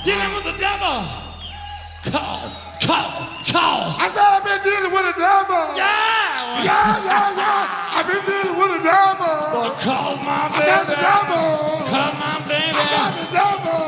dealing with the devil. Cause. I said I've been dealing with the devil. Yeah. Yeah. I've been dealing with the devil. Well, call my I said the baby. devil. Call my baby. I said the devil.